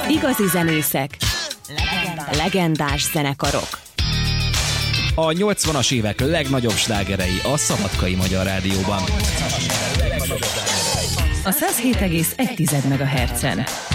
Igazi zenészek, legendás zenekarok. A 80-as évek legnagyobb slágerei a Szabadkai Magyar Rádióban. A 107,1 MHz-en.